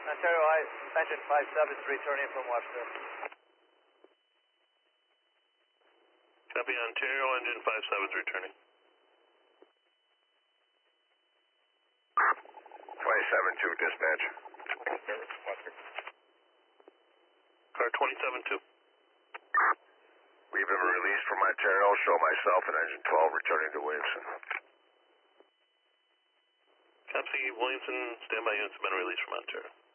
Ontario, engine 57 is returning from Webster. Copy, Ontario, engine 57 is returning. 27-2, dispatch. Car 27-2. We've been released from Ontario. Show myself and engine 12 returning to Williamson. Copy, Williamson, standby units have been released from Ontario.